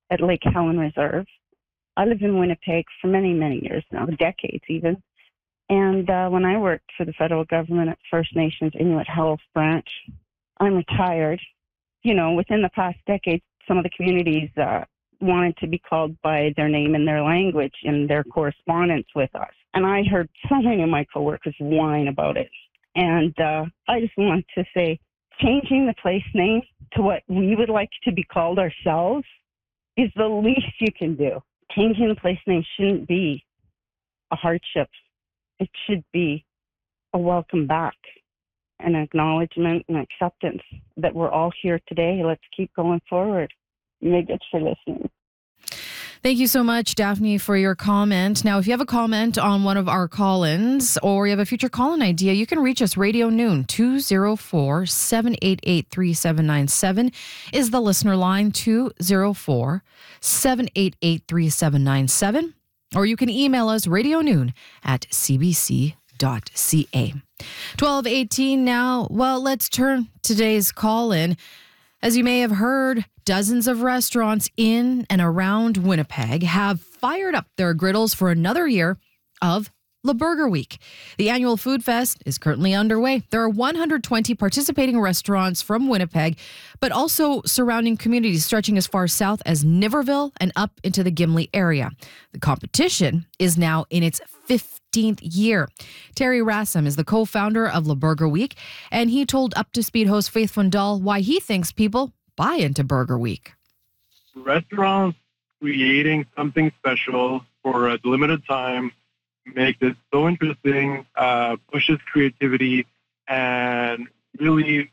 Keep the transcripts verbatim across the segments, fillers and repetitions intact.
at Lake Helen Reserve. I lived in Winnipeg for many, many years now, decades even. And uh, when I worked for the federal government at First Nations Inuit Health Branch, I'm retired. You know, within the past decade, some of the communities uh, wanted to be called by their name and their language in their correspondence with us. And I heard so many of my coworkers whine about it. And uh, I just want to say, changing the place name to what we would like to be called ourselves is the least you can do. Changing the place name shouldn't be a hardship. It should be a welcome back, an acknowledgement and acceptance that we're all here today. Let's keep going forward. Miigwech for listening. Thank you so much, Daphne, for your comment. Now, if you have a comment on one of our call-ins or you have a future call-in idea, you can reach us. Radio Noon, two oh four, seven eight eight, three seven nine seven is the listener line, two oh four, seven eight eight, three seven nine seven. Or you can email us, radionoon at c b c dot c a. twelve eighteen now. Well, let's turn today's call-in. As you may have heard, dozens of restaurants in and around Winnipeg have fired up their griddles for another year of Le Burger Week. The annual food fest is currently underway. There are one hundred twenty participating restaurants from Winnipeg, but also surrounding communities stretching as far south as Niverville and up into the Gimli area. The competition is now in its fifteenth year. Terry Rassam is the co-founder of Le Burger Week, and he told Up to Speed host Faith Fundal why he thinks people buy into Burger Week. Restaurants creating something special for a limited time makes it so interesting, uh, pushes creativity, and really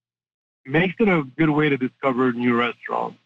makes it a good way to discover new restaurants.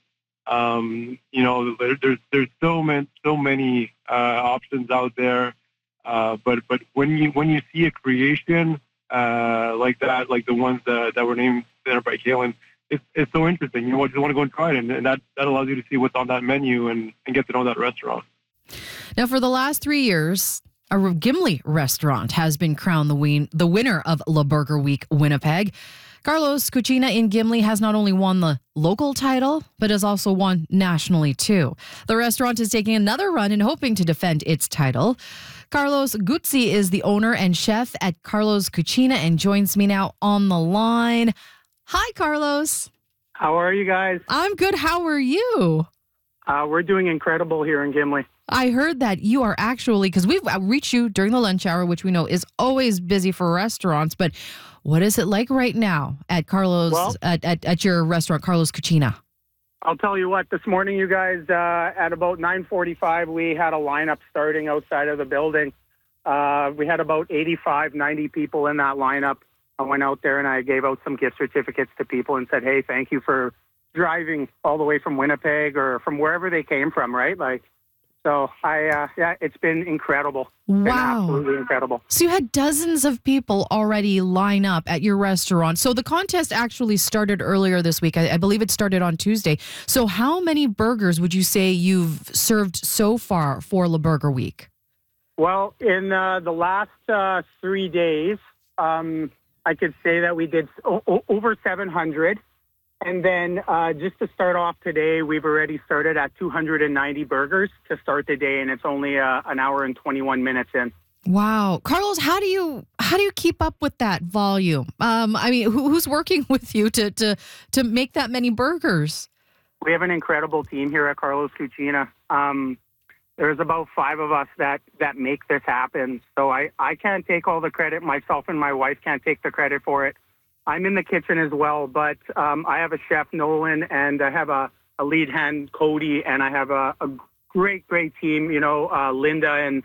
Um, you know, there, there's there's so many so many uh, options out there, uh, but but when you when you see a creation uh, like that, like the ones that, that were named there by Kaylin, it's it's so interesting. You just want to go and try it, and, and that that allows you to see what's on that menu and, and get to know that restaurant. Now, for the last three years, a Gimli restaurant has been crowned the, win- the winner of Le Burger Week Winnipeg. Carlos Cucina in Gimli has not only won the local title, but has also won nationally too. The restaurant is taking another run and hoping to defend its title. Carlos Guzzi is the owner and chef at Carlos Cucina and joins me now on the line. Hi, Carlos. How are you guys? I'm good. How are you? Uh, we're doing incredible here in Gimli. I heard that you are actually, because we've reached you during the lunch hour, which we know is always busy for restaurants, but what is it like right now at Carlos, well, at, at, at your restaurant, Carlos Cucina? I'll tell you what, this morning, you guys, uh, at about nine forty-five, we had a lineup starting outside of the building. Uh, we had about eighty-five, ninety people in that lineup. I went out there and I gave out some gift certificates to people and said, hey, thank you for driving all the way from Winnipeg or from wherever they came from, right? Like, So I, uh, yeah, it's been incredible. Wow. Been absolutely incredible. So you had dozens of people already line up at your restaurant. So the contest actually started earlier this week. I, I believe it started on Tuesday. So how many burgers would you say you've served so far for Le Burger Week? Well, in uh, the last uh, three days, um, I could say that we did o- over seven hundred. And then uh, just to start off today, we've already started at two hundred ninety burgers to start the day, and it's only uh, an hour and twenty-one minutes in. Wow, Carlos, how do you how do you keep up with that volume? Um, I mean, who, who's working with you to to to make that many burgers? We have an incredible team here at Carlos Cucina. Um, there's about five of us that that make this happen. So I I can't take all the credit. Myself and my wife can't take the credit for it. I'm in the kitchen as well, but um, I have a chef, Nolan, and I have a, a lead hand, Cody, and I have a, a great, great team, you know, uh, Linda, and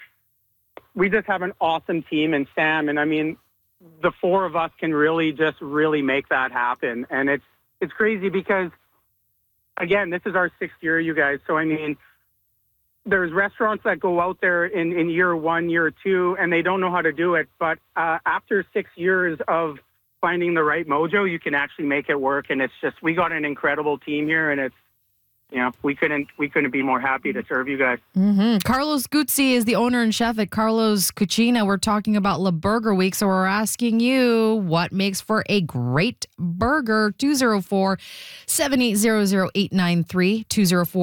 we just have an awesome team, and Sam, and I mean, the four of us can really just really make that happen, and it's it's crazy because, again, this is our sixth year, you guys, so I mean, there's restaurants that go out there in, in year one, year two, and they don't know how to do it, but uh, after six years of finding the right mojo, you can actually make it work. And it's just, we got an incredible team here, and it's, you know, we couldn't we couldn't be more happy to serve you guys. Mm-hmm. Carlos Guzzi is the owner and chef at Carlos Cucina. We're talking about Le Burger Week, so we're asking you what makes for a great burger. two oh four, seven eight zero zero, eight nine three, two oh four